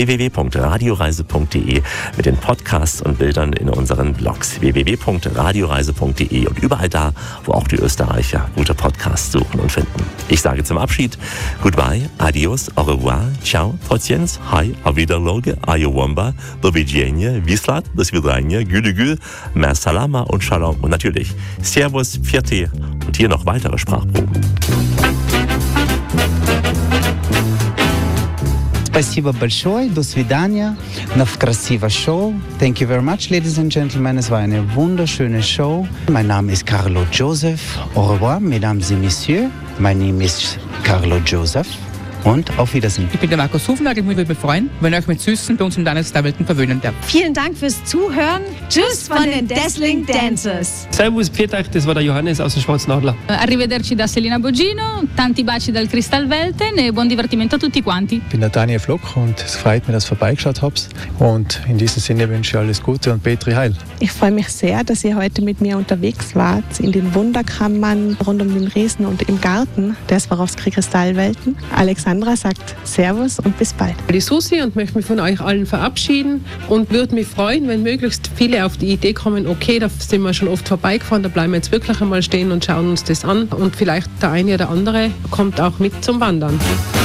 www.radioreise.de mit den Podcasts und Bildern in unseren Blogs. www.radioreise.de und überall da, wo auch die Österreicher gute Podcasts suchen und finden. Ich sage zum Abschied Goodbye, Adios, Au revoir, Ciao, Trotjens, Hi, Auf Wiederloge, Ayowamba, Do Widzenia, Wislat, das Wiedersehen, Gülü, Mer Salama und Shalom. Und natürlich Servus, Pfiat und hier noch weitere Sprachproben. Спасибо большое, до свидания, на красивое Show. Thank you very much, ladies and gentlemen. Es war eine wunderschöne Show. Mein Name ist Carlo Joseph. Au revoir, mesdames et messieurs. My name is Carlo Joseph. Und auf Wiedersehen. Ich bin der Markus Hufnagel, ich würde mich freuen, wenn ihr euch mit Süßen bei uns im Landesdarwelten verwöhnen darf. Vielen Dank fürs Zuhören. Tschüss von den Dazzling Dancers. Servus, Pietach, das war der Johannes aus dem Schwarznadler. Arrivederci da Selina Bogino, tanti baci dal Kristallwelten e buon divertimento a tutti quanti. Ich bin der Daniel Flock und es freut mich, dass ihr vorbeigeschaut habt. Und in diesem Sinne wünsche ich alles Gute und Petri Heil. Ich freue mich sehr, dass ihr heute mit mir unterwegs wart in den Wunderkammern rund um den Riesen und im Garten der Swarovski Kristallwelten. Alexander Sandra sagt Servus und bis bald. Die Susi und möchte mich von euch allen verabschieden und würde mich freuen, wenn möglichst viele auf die Idee kommen, okay, da sind wir schon oft vorbeigefahren, da bleiben wir jetzt wirklich einmal stehen und schauen uns das an und vielleicht der eine oder andere kommt auch mit zum Wandern.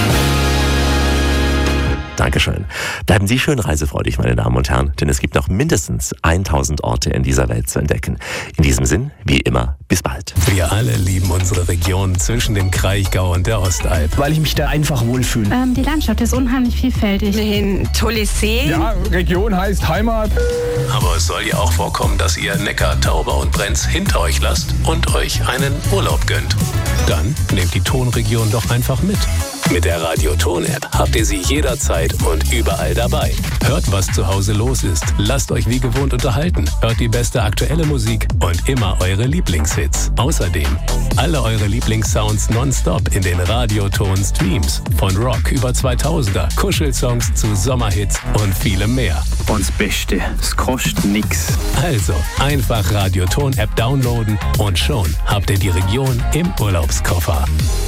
Dankeschön. Bleiben Sie schön reisefreudig, meine Damen und Herren, denn es gibt noch mindestens 1000 Orte in dieser Welt zu entdecken. In diesem Sinn, wie immer, bis bald. Wir alle lieben unsere Region zwischen dem Kraichgau und der Ostalb. Weil ich mich da einfach wohlfühle. Die Landschaft ist unheimlich vielfältig. Ein tolles See. Ja, Region heißt Heimat. Aber es soll ja auch vorkommen, dass ihr Neckar, Tauber und Brenz hinter euch lasst und euch einen Urlaub gönnt. Dann nehmt die Tonregion doch einfach mit. Mit der Radio Ton App habt ihr sie jederzeit und überall dabei. Hört, was zu Hause los ist. Lasst euch wie gewohnt unterhalten. Hört die beste aktuelle Musik und immer eure Lieblingshits. Außerdem alle eure Lieblingssounds nonstop in den Radio Ton Streams. Von Rock über 2000er, Kuschelsongs zu Sommerhits und vielem mehr. Und das Beste, es kostet nix. Also einfach Radio Ton App downloaden und schon habt ihr die Region im Urlaubskoffer.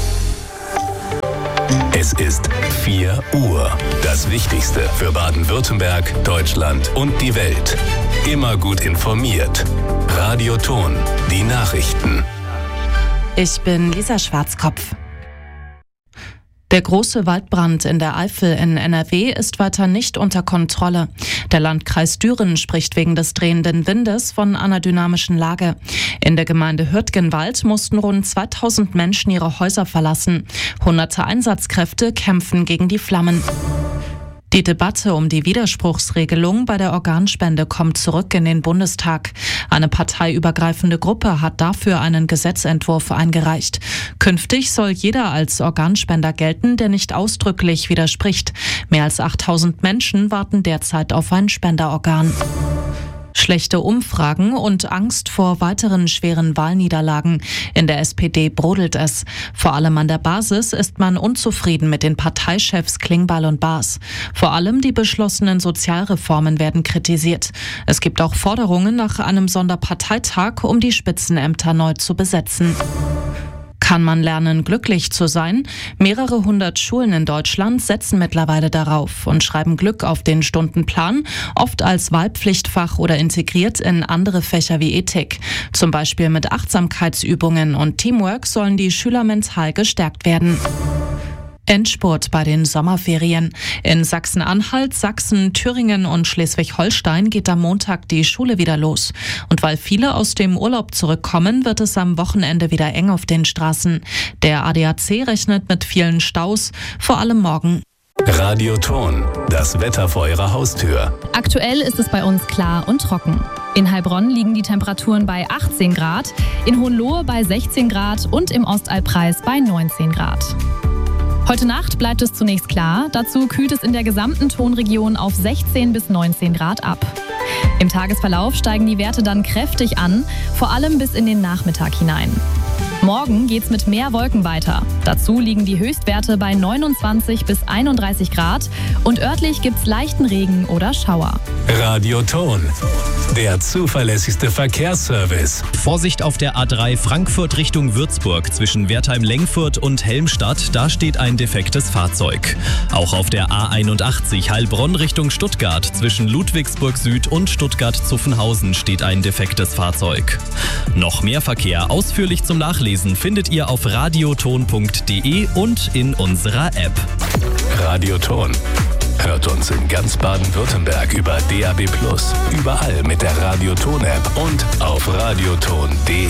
Es ist 4 Uhr. Das Wichtigste für Baden-Württemberg, Deutschland und die Welt. Immer gut informiert. Radio Ton, die Nachrichten. Ich bin Lisa Schwarzkopf. Der große Waldbrand in der Eifel in NRW ist weiter nicht unter Kontrolle. Der Landkreis Düren spricht wegen des drehenden Windes von einer dynamischen Lage. In der Gemeinde Hürtgenwald mussten rund 2000 Menschen ihre Häuser verlassen. Hunderte Einsatzkräfte kämpfen gegen die Flammen. Die Debatte um die Widerspruchsregelung bei der Organspende kommt zurück in den Bundestag. Eine parteiübergreifende Gruppe hat dafür einen Gesetzentwurf eingereicht. Künftig soll jeder als Organspender gelten, der nicht ausdrücklich widerspricht. Mehr als 8000 Menschen warten derzeit auf ein Spenderorgan. Schlechte Umfragen und Angst vor weiteren schweren Wahlniederlagen. In der SPD brodelt es. Vor allem an der Basis ist man unzufrieden mit den Parteichefs Klingbeil und Baas. Vor allem die beschlossenen Sozialreformen werden kritisiert. Es gibt auch Forderungen nach einem Sonderparteitag, um die Spitzenämter neu zu besetzen. Kann man lernen, glücklich zu sein? Mehrere hundert Schulen in Deutschland setzen mittlerweile darauf und schreiben Glück auf den Stundenplan, oft als Wahlpflichtfach oder integriert in andere Fächer wie Ethik. Zum Beispiel mit Achtsamkeitsübungen und Teamwork sollen die Schüler mental gestärkt werden. Endspurt bei den Sommerferien. In Sachsen-Anhalt, Sachsen, Thüringen und Schleswig-Holstein geht am Montag die Schule wieder los. Und weil viele aus dem Urlaub zurückkommen, wird es am Wochenende wieder eng auf den Straßen. Der ADAC rechnet mit vielen Staus, vor allem morgen. Radio Ton, das Wetter vor Ihrer Haustür. Aktuell ist es bei uns klar und trocken. In Heilbronn liegen die Temperaturen bei 18 Grad, in Hohenlohe bei 16 Grad und im Ostalbkreis bei 19 Grad. Heute Nacht bleibt es zunächst klar, dazu kühlt es in der gesamten Tonregion auf 16 bis 19 Grad ab. Im Tagesverlauf steigen die Werte dann kräftig an, vor allem bis in den Nachmittag hinein. Morgen geht's mit mehr Wolken weiter. Dazu liegen die Höchstwerte bei 29 bis 31 Grad und örtlich gibt's leichten Regen oder Schauer. Radio Ton, der zuverlässigste Verkehrsservice. Vorsicht auf der A3 Frankfurt Richtung Würzburg zwischen Wertheim-Lengfurt und Helmstadt, da steht ein defektes Fahrzeug. Auch auf der A81 Heilbronn Richtung Stuttgart zwischen Ludwigsburg Süd und Stuttgart-Zuffenhausen steht ein defektes Fahrzeug. Noch mehr Verkehr ausführlich zum Nachlesen findet ihr auf radioton.de und in unserer App. Radio Ton. Hört uns in ganz Baden-Württemberg über DAB+, überall mit der Radio Ton App und auf radioton.de.